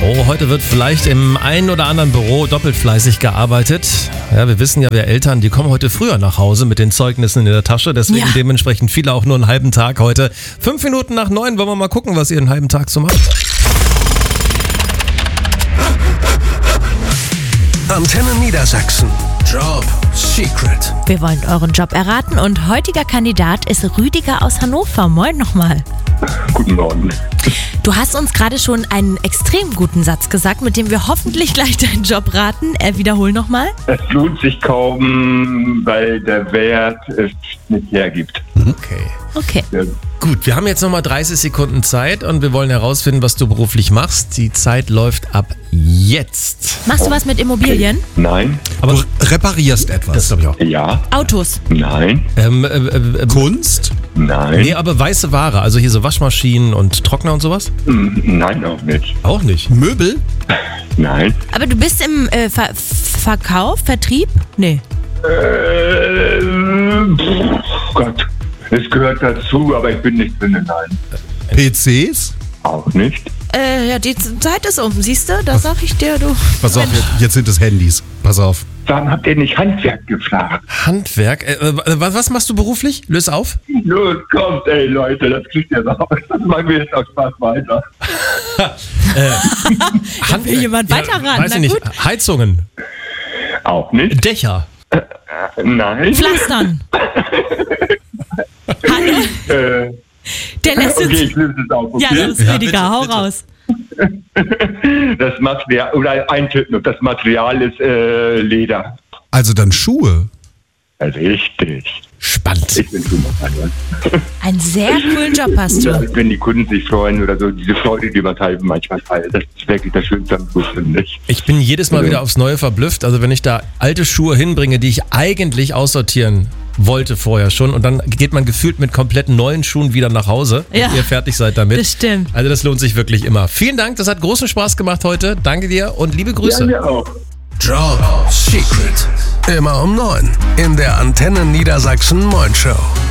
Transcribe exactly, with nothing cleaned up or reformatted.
Oh, heute wird vielleicht im einen oder anderen Büro doppelt fleißig gearbeitet. Ja, wir wissen ja, wir Eltern, die kommen heute früher nach Hause mit den Zeugnissen in der Tasche. Deswegen ja. dementsprechend viele auch nur einen halben Tag heute. Fünf Minuten nach neun wollen wir mal gucken, was ihr einen halben Tag so macht. Antenne Niedersachsen. Job Secret. Wir wollen euren Job erraten und heutiger Kandidat ist Rüdiger aus Hannover. Moin nochmal. Guten Morgen. Du hast uns gerade schon einen extrem guten Satz gesagt, mit dem wir hoffentlich gleich deinen Job raten. Äh, wiederhol nochmal. Es lohnt sich kaum, weil der Wert es nicht hergibt. Okay. Okay. Ja. Gut, wir haben jetzt nochmal dreißig Sekunden Zeit und wir wollen herausfinden, was du beruflich machst. Die Zeit läuft ab jetzt. Machst du was mit Immobilien? Nein. Aber Du reparierst etwas. das glaube ich auch. Ja. Autos? Nein. Ähm, äh, äh, Kunst? Nein. nee, aber weiße Ware, also hier so Waschmaschinen und Trockner und sowas? Nein, auch nicht. Auch nicht. Möbel? Nein. Aber du bist im äh, Ver Verkauf, Vertrieb? Nee. Äh, pff, Gott. Es gehört dazu, aber ich bin nicht drin. Nein. P Cs? Auch nicht. Äh, ja, die Zeit ist um, siehst du? Da sag ich dir, du. Pass auf, jetzt, jetzt sind es Handys. Pass auf. Warum habt ihr nicht Handwerk gefragt? Handwerk. Äh, äh, was machst du beruflich? Löse auf. Los, kommt, ey Leute, das kriegt ihr noch. Das machen wir jetzt auch Spaß weiter. Hand will jemand weiterraten, Weiß na ich nicht. gut. Heizungen. Auch nicht. Dächer. Nein. Pflastern. Hallo? Äh, Der lässt uns. okay, ich löse es auf. Okay? Ja, los, Ja, Rüdiger, bitte, hau bitte. raus. Das Material, oder ein Tipp noch, das Material ist äh, Leder. Also dann Schuhe. Richtig. Spannend. Ich bin schon mal dran. Einen sehr coolen Job hast du. Wenn die Kunden sich freuen oder so, diese Freude, die man halt manchmal teilt, das ist wirklich das Schönste am Beruf, finde ich. Ich bin jedes Mal wieder aufs Neue verblüfft. Also wenn ich da alte Schuhe hinbringe, die ich eigentlich aussortieren wollte vorher schon, und dann geht man gefühlt mit kompletten neuen Schuhen wieder nach Hause, Ja. wenn ihr fertig seid damit. Das stimmt. Also das lohnt sich wirklich immer. Vielen Dank, das hat großen Spaß gemacht heute. Danke dir und liebe Grüße. Ja, mir auch. Job Secret. Immer um neun in der Antenne Niedersachsen Moin Show.